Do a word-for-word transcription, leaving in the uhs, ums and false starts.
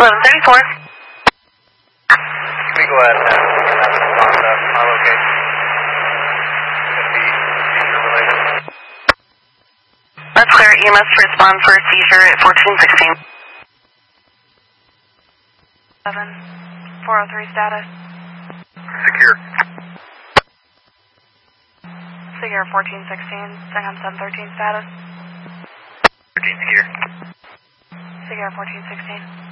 eleven thirty-four. Can we go ahead and have respond to my location? Could be seizure related. That's clear. E M S to respond for a seizure at fourteen sixteen. seven four oh three status. Secure. Secure fourteen sixteen. Sangam seven thirteen status. thirteen secure. Secure fourteen sixteen.